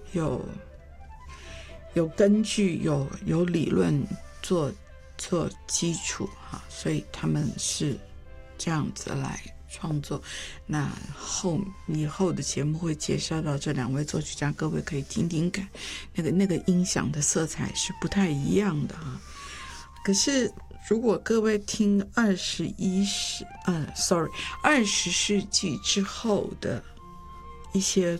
有根据，有理论做基础哈，所以他们是这样子来创作。那以后的节目会介绍到这两位作曲家，各位可以听听看，那个音响的色彩是不太一样的啊。可是如果各位听20世纪之后的一些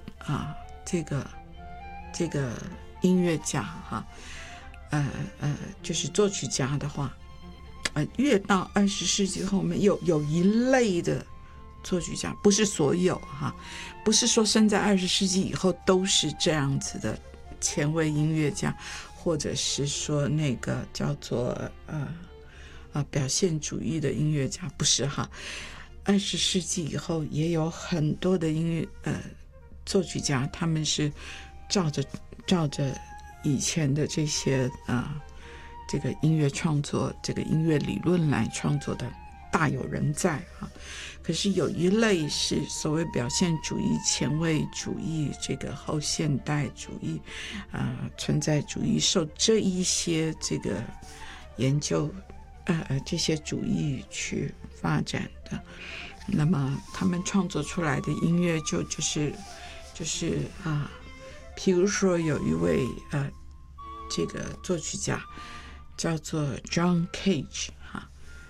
这个音乐家哈，就是作曲家的话，越到20世纪后面有一类的作曲家，不是所有哈，不是说生在20世纪以后都是这样子的前卫音乐家，或者是说那个叫做表现主义的音乐家，不是哈。20世纪以后也有很多的作曲家，他们是照着以前的这些这个音乐创作，这个音乐理论来创作的，大有人在哈。可是有一类是所谓表现主义、前卫主义、这个后现代主义、存在主义，受这一些这个研究这些主义去发展的。那么他们创作出来的音乐就是比如说有一位这个作曲家叫做 John Cage 哈，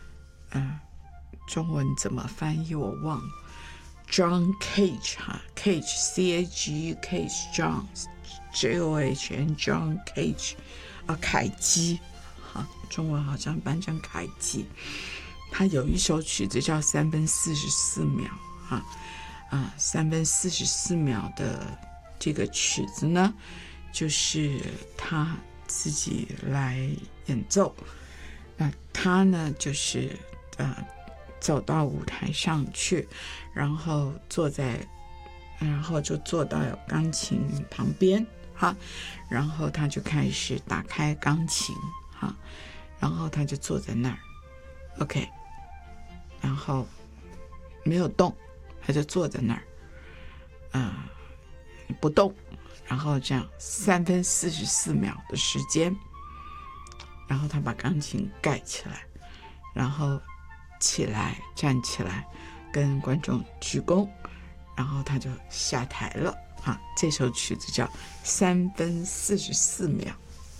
中文怎么翻译我忘了。John Cage 哈 ，Cage C-A-G-E Cage John J-O-H-N John Cage 凯基哈，中文好像翻成凯基。他有一首曲子叫3分44秒3分44秒的这个曲子呢，就是他自己来演奏。那他呢就是走到舞台上去，然后就坐到钢琴旁边哈，然后他就开始打开钢琴哈，然后他就坐在那儿 OK， 然后没有动，他就坐在那儿不动，然后这样3分44秒的时间，然后他把钢琴盖起来，然后站起来跟观众鞠躬，然后他就下台了这首曲子叫3分44秒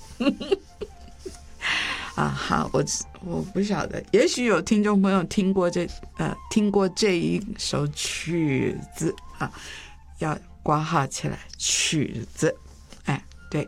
好，我不晓得，也许有听众朋友听过这一首曲子要括号起来，曲子对，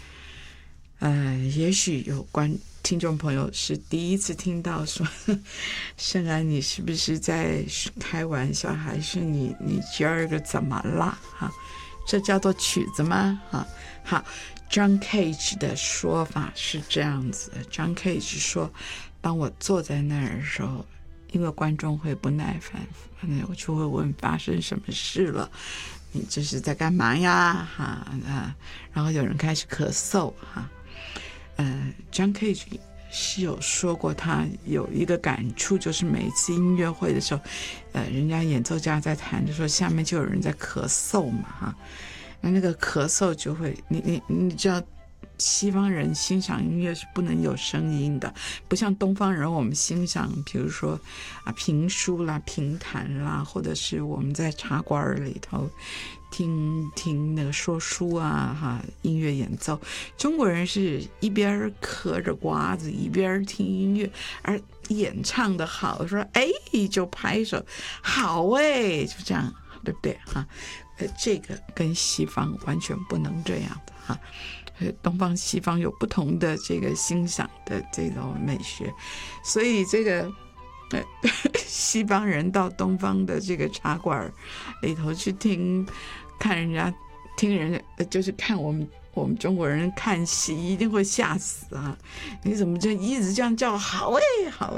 也许有听众朋友是第一次听到说圣安你是不是在开玩笑，还是你今儿个怎么了这叫做曲子吗好，John Cage 的说法是这样子的。John Cage 说，当我坐在那儿的时候，因为观众会不耐烦，我就会问发生什么事了，你这是在干嘛呀然后有人开始咳嗽John Cage 是有说过，他有一个感触，就是每一次音乐会的时候人家演奏家在弹的时候，下面就有人在咳嗽嘛那个咳嗽就会你知道西方人欣赏音乐是不能有声音的，不像东方人我们欣赏比如说评书啦、评弹啦，或者是我们在茶馆里头听那个说书音乐演奏，中国人是一边嗑着瓜子一边听音乐，而演唱的好说就拍手好就这样，对不对这个跟西方完全不能这样的东方西方有不同的这个欣赏的这种美学，所以这个西方人到东方的这个茶馆里头去听人家就是看我们中国人看戏一定会吓死你怎么就一直这样叫好好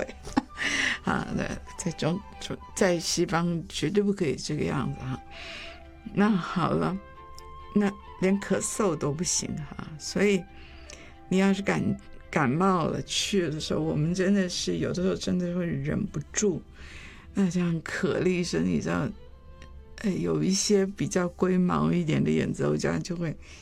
在西方绝对不可以这个样子那好了，那连咳嗽都不行所以你要是感冒了去的时候，我们真的是有的时候真的会忍不住那这样咳了一声，你知道有一些比较龟毛一点的演奏家就会